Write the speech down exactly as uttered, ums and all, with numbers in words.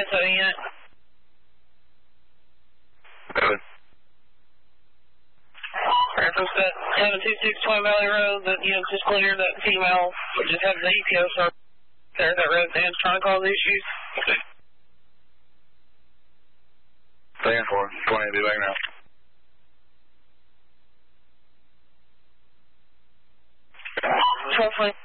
S O unit. Good. Reference that seven two six Twin Valley Road, that unit just cleared that female, which just had an E P O, so there's that resident's trying to cause issues. Okay. Staying for twenty, be back now. twelve twenty.